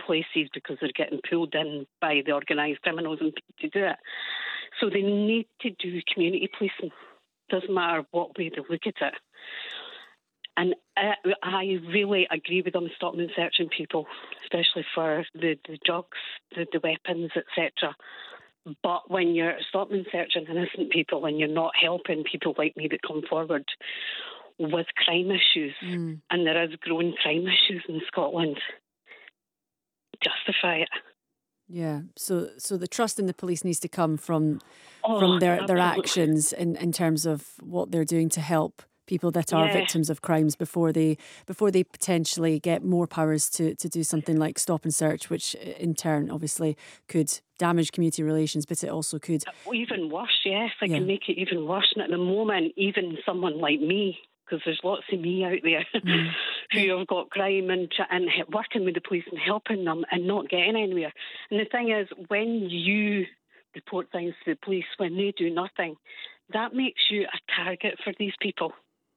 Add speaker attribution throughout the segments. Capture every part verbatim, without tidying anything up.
Speaker 1: places because they're getting pulled in by the organised criminals and to do it. So they need to do community policing. Doesn't matter what way they look at it. And I, I really agree with them stopping and searching people, especially for the, the drugs, the, the weapons, et cetera. But when you're stopping and searching innocent people and you're not helping people like me that come forward with crime issues, mm. and there is growing crime issues in Scotland, justify it.
Speaker 2: Yeah, so so the trust in the police needs to come from
Speaker 1: oh,
Speaker 2: from their,
Speaker 1: absolutely.
Speaker 2: their actions in, in terms of what they're doing to help people that are
Speaker 1: yeah.
Speaker 2: victims of crimes before they before they potentially get more powers to, to do something like stop and search, which in turn obviously could damage community relations, but it also could...
Speaker 1: Even worse, yes, it
Speaker 2: yeah.
Speaker 1: can make it even worse. And at the moment, even someone like me, because there's lots of me out there mm. who have got crime and, and working with the police and helping them and not getting anywhere. And the thing is, when you report things to the police, when they do nothing, that makes you a target for these people.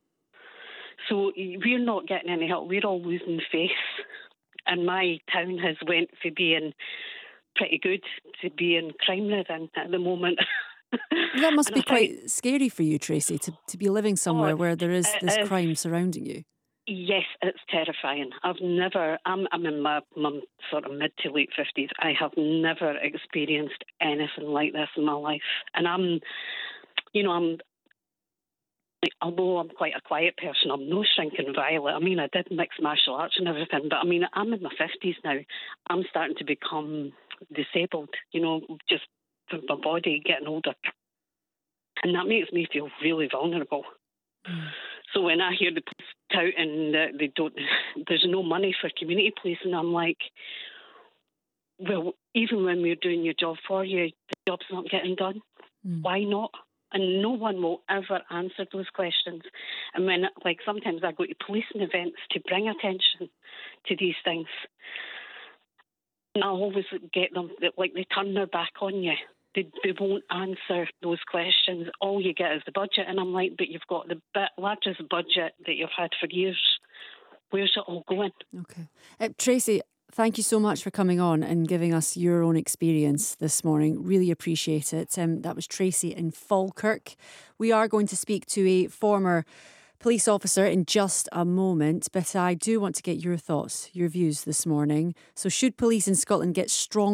Speaker 1: So we're not getting any help. We're all losing face. And my town has went from being pretty good to being crime-ridden at the moment.
Speaker 2: That must be quite think, scary for you, Tracy, to, to be living somewhere oh, where there is this uh, crime surrounding you.
Speaker 1: Yes, it's terrifying. I've never, I'm, I'm in my, my sort of mid to late fifties. I have never experienced anything like this in my life. And I'm, you know, I'm, although I'm quite a quiet person, I'm no shrinking violet. I mean, I did mixed martial arts and everything, but I mean, I'm in my fifties now. I'm starting to become disabled, you know, just from my body getting older. And that makes me feel really vulnerable. Mm. So when I hear the police touting that they don't, there's no money for community policing, I'm like, well, even when we're doing your job for you, the job's not getting done. Mm. Why not? And no one will ever answer those questions. And when, like, sometimes I go to policing events to bring attention to these things, and I always get them, like, they turn their back on you. They, they won't answer those questions. All you get is the budget. And I'm like, but you've got the bit largest budget that you've had for years. Where's it all going?
Speaker 2: Okay. Uh, Tracy, thank you so much for coming on and giving us your own experience this morning. Really appreciate it. Um, that was Tracy in Falkirk. We are going to speak to a former police officer in just a moment, but I do want to get your thoughts, your views this morning. So should police in Scotland get strong